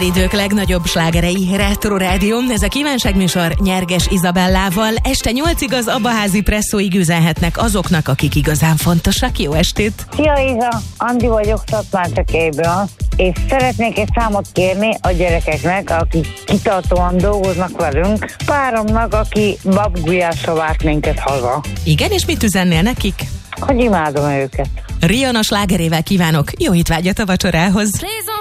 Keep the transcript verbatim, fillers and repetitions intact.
Idők legnagyobb slágerei, Retro Rádió, ez a kívánságműsor Nyerges Izabellával. Este nyolcig az Abaházi presszóig üzenhetnek azoknak, akik igazán fontosak. Jó estét! Szia Iza, Andi vagyok Szatmárcsakéből, és szeretnék egy számot kérni a gyerekeknek, akik kitartóan dolgoznak velünk, páromnak, aki babgulyásra várt minket haza. Igen, és mit üzennél nekik? Hogy imádom őket. Rihanna slágerével kívánok jó étvágyat a vacsorához!